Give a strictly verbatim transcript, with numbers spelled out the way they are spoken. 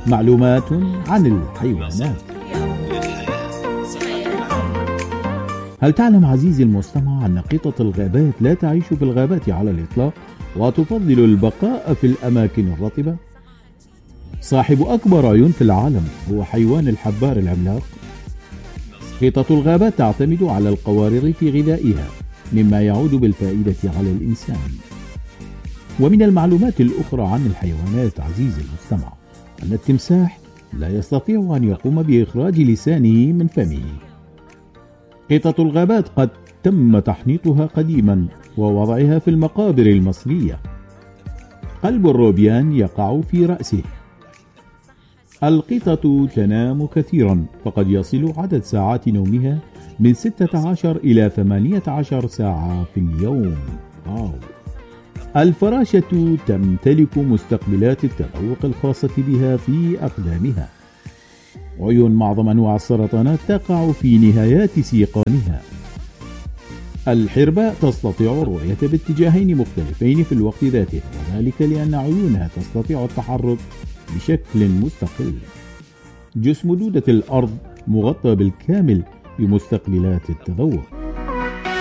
معلومات عن الحيوانات. هل تعلم عزيزي المستمع أن قطط الغابات لا تعيش في الغابات على الإطلاق وتفضل البقاء في الأماكن الرطبة؟ صاحب أكبر عيون في العالم هو حيوان الحبار العملاق. قطط الغابات تعتمد على القوارض في غذائها، مما يعود بالفائدة على الإنسان. ومن المعلومات الأخرى عن الحيوانات عزيزي المستمع أن التمساح لا يستطيع أن يقوم بإخراج لسانه من فمه. قطط الغابات قد تم تحنيطها قديما ووضعها في المقابر المصرية. قلب الروبيان يقع في رأسه. القطط تنام كثيرا، فقد يصل عدد ساعات نومها من ستة عشر إلى ثمانية عشر ساعة في اليوم. واو. الفراشة تمتلك مستقبلات التذوق الخاصة بها في أقدامها. عيون معظم أنواع السرطانات تقع في نهايات سيقانها. الحرباء تستطيع الرؤية باتجاهين مختلفين في الوقت ذاته، وذلك لأن عيونها تستطيع التحرك بشكل مستقل. جسم دودة الأرض مغطى بالكامل بمستقبلات التذوق.